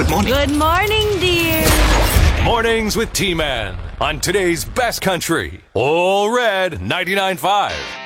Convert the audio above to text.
morning. Good morning, dear. Mornings with T-Man on today's best country. All Red 99.5.